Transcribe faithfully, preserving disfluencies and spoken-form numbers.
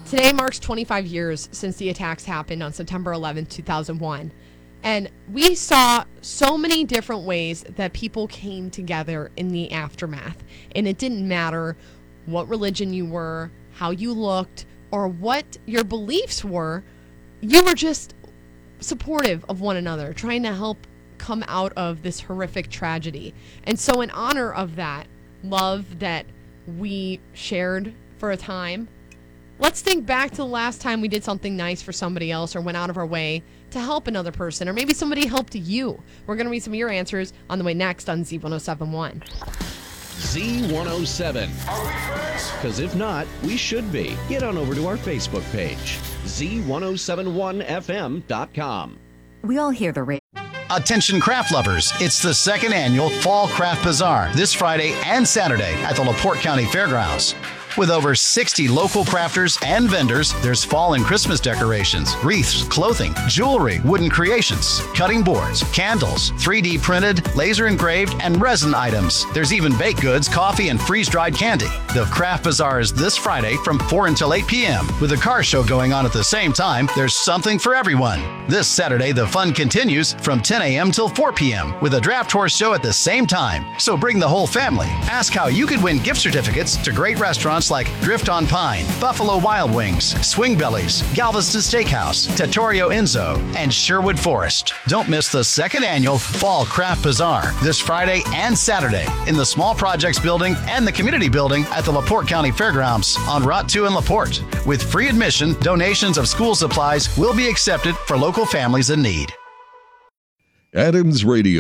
Today marks twenty-five years since the attacks happened on September eleventh, two thousand one. And we saw so many different ways that people came together in the aftermath. And it didn't matter what religion you were, how you looked, or what your beliefs were. You were just supportive of one another, trying to help come out of this horrific tragedy. And so in honor of that love that we shared for a time, let's think back to the last time we did something nice for somebody else or went out of our way to help another person, or maybe somebody helped you. We're going to read some of your answers on the way next on Z ten seventy-one. Z one oh seven. Are we friends? Because if not, we should be. Get on over to our Facebook page, Z ten seventy-one F M dot com. We all hear the radio. Attention craft lovers, it's the second annual Fall Craft Bazaar this Friday and Saturday at the LaPorte County Fairgrounds. With over sixty local crafters and vendors, there's fall and Christmas decorations, wreaths, clothing, jewelry, wooden creations, cutting boards, candles, three D printed, laser engraved, and resin items. There's even baked goods, coffee, and freeze-dried candy. The Craft Bazaar is this Friday from four until eight p.m. With a car show going on at the same time, there's something for everyone. This Saturday, the fun continues from ten a.m. till four p.m. with a draft horse show at the same time. So bring the whole family. Ask how you could win gift certificates to great restaurants like Drift on Pine, Buffalo Wild Wings, Swing Bellies, Galveston Steakhouse, Trattoria Enzo, and Sherwood Forest. Don't miss the second annual Fall Craft Bazaar this Friday and Saturday in the Small Projects Building and the Community Building at the LaPorte County Fairgrounds on Route two in LaPorte. With free admission, donations of school supplies will be accepted for local families in need. Adams Radio.